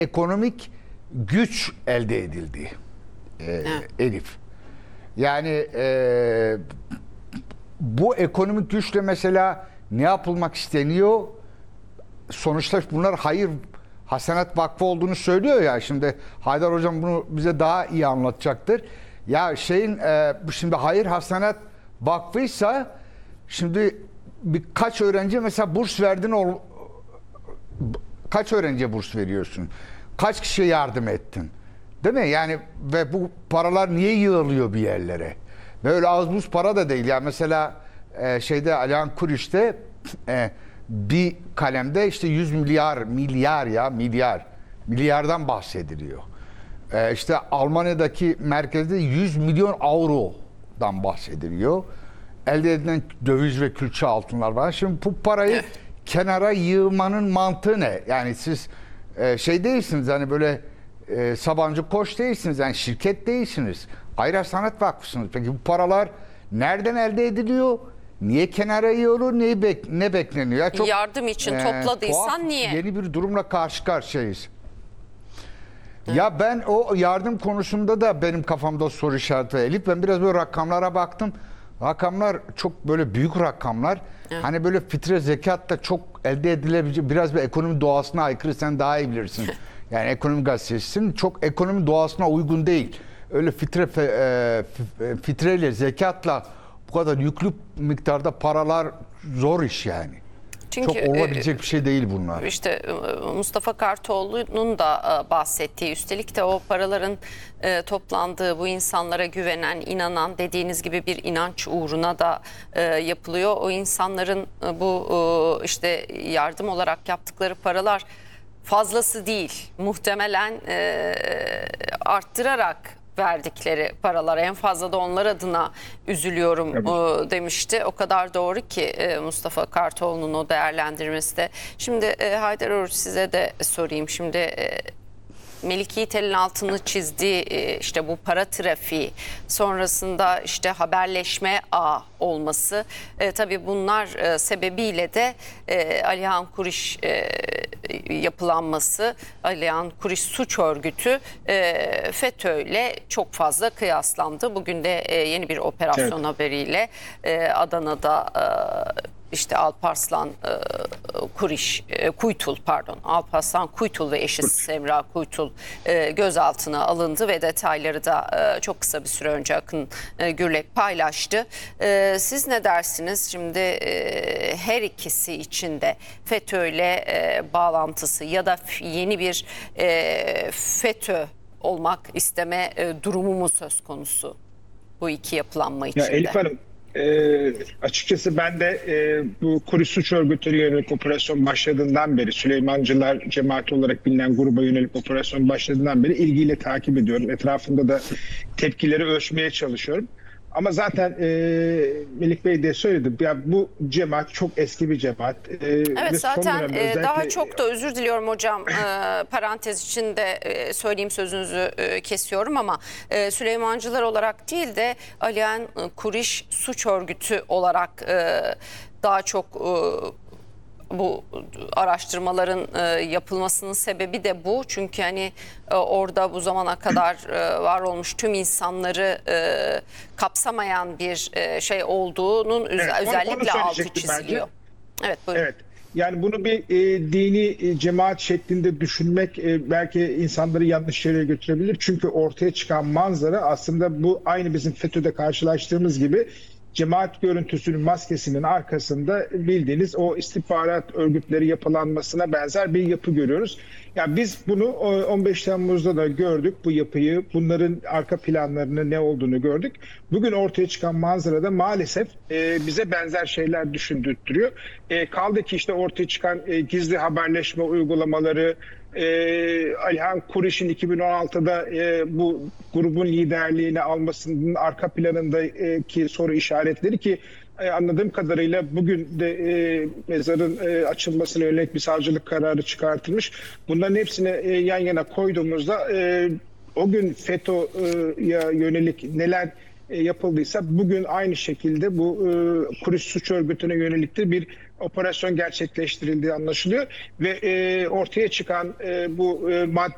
ekonomik güç elde edildi Elif. Yani bu ekonomik güçle mesela ne yapılmak isteniyor? Sonuçta bunlar hayır hasenat vakfı olduğunu söylüyor ya. Şimdi Haydar Hocam bunu bize daha iyi anlatacaktır. Ya şimdi hayır hasenat vakfıysa şimdi birkaç öğrenci mesela burs verdin, kaç öğrenciye burs veriyorsun? Kaç kişiye yardım ettin? Değil mi? Yani ve bu paralar niye yığılıyor bir yerlere? Böyle az buz para da değil. Yani mesela Alihan Kuriş'te bir kalemde işte 100 milyardan bahsediliyor. İşte Almanya'daki merkezde 100 milyon avrodan bahsediliyor. Elde edilen döviz ve külçe altınlar var. Şimdi bu parayı kenara yığmanın mantığı ne? Yani siz değilsiniz, hani böyle Sabancı Koç değilsiniz, yani şirket değilsiniz. Hayır Sanat Vakfısınız. Peki bu paralar nereden elde ediliyor? Niye kenara yığılıyor? Ne bekleniyor? Ya çok, yardım için topladıysan tuhaf, niye? yeni bir durumla karşı karşıyayız. Ya ben o yardım konusunda da benim kafamda soru işareti var Elif. Ben biraz böyle rakamlara baktım. Rakamlar çok böyle büyük rakamlar. Hani böyle fitre zekatla çok elde edilebilecek, biraz bir ekonomi doğasına aykırı, sen daha iyi bilirsin. Yani ekonomi gazetesisin. Çok ekonomi doğasına uygun değil. Öyle fitreyle, zekatla bu kadar yüklü miktarda paralar zor iş yani. Çünkü, çok olabilecek bir şey değil bunlar. İşte Mustafa Kartoğlu'nun da bahsettiği, üstelik de o paraların toplandığı, bu insanlara güvenen, inanan, dediğiniz gibi bir inanç uğruna da yapılıyor. O insanların bu işte yardım olarak yaptıkları paralar fazlası değil. Muhtemelen arttırarak verdikleri paralar, en fazla da onlar adına üzülüyorum demişti. O kadar doğru ki Mustafa Kartoğlu'nun o değerlendirmesi de. Şimdi Haydar Oruç, size de sorayım. Şimdi Melik Yiğitel'in altını çizdiği işte bu para trafiği, sonrasında işte haberleşme ağı olması, tabii bunlar sebebiyle de Alihan Kuriş yapılanması, Alihan Kuriş suç örgütü FETÖ'yle çok fazla kıyaslandı. Bugün de yeni bir operasyon haberiyle Adana'da işte Alparslan Alparslan Kuytul ve eşi Semra Kuytul gözaltına alındı ve detayları da çok kısa bir süre önce Akın Gürlek paylaştı. Siz ne dersiniz? Şimdi her ikisi için de FETÖ'yle bağlantısı ya da yeni bir FETÖ olmak isteme durumu mu söz konusu bu iki yapılanma içinde? Ya Elif Hanım, açıkçası ben de bu Kuriş suç örgütleri yönelik operasyon başladığından beri, Süleymancılar cemaati olarak bilinen gruba yönelik operasyon başladığından beri ilgiyle takip ediyorum. Etrafında da tepkileri ölçmeye çalışıyorum. Ama zaten Melik Bey de söyledi. Ya bu cemaat çok eski bir cemaat. Evet, zaten özellikle... daha çok da özür diliyorum hocam. Parantez içinde söyleyeyim, sözünüzü kesiyorum ama Süleymancılar olarak değil de Alihan Kuriş suç örgütü olarak daha çok bu araştırmaların yapılmasının sebebi de bu. Çünkü hani orada bu zamana kadar var olmuş tüm insanları kapsamayan bir şey olduğunun özellikle altı çiziliyor. Bence. Evet, buyurun. Evet. Yani bunu bir dini cemaat şeklinde düşünmek belki insanları yanlış yere götürebilir. Çünkü ortaya çıkan manzara aslında bu, aynı bizim FETÖ'de karşılaştığımız gibi cemaat görüntüsünün maskesinin arkasında bildiğiniz o istihbarat örgütleri yapılanmasına benzer bir yapı görüyoruz. Yani biz bunu 15 Temmuz'da da gördük, bu yapıyı, bunların arka planlarının ne olduğunu gördük. Bugün ortaya çıkan manzarada maalesef bize benzer şeyler düşündürtüyor. Kaldı ki işte ortaya çıkan gizli haberleşme uygulamaları, Alihan Kuriş'in 2016'da bu grubun liderliğini almasının arka planındaki soru işaretleri, ki anladığım kadarıyla bugün de mezarın açılmasına yönelik bir savcılık kararı çıkartılmış. Bunların hepsini yan yana koyduğumuzda o gün FETÖ'ye yönelik neler yapıldıysa bugün aynı şekilde bu Kuriş suç örgütüne yönelik de bir operasyon gerçekleştirildiği anlaşılıyor ve ortaya çıkan bu madde